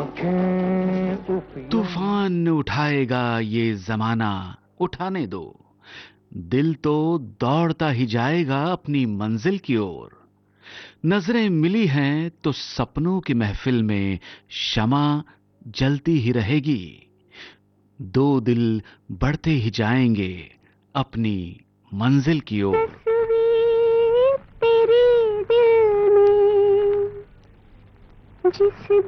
तूफान उठाएगा ये जमाना, उठाने दो। दिल तो दौड़ता ही जाएगा अपनी मंजिल की ओर। नजरें मिली हैं तो सपनों की महफिल में शमा जलती ही रहेगी। दो दिल बढ़ते ही जाएंगे अपनी मंजिल की ओर। तस्वीर तेरे दिल में जिस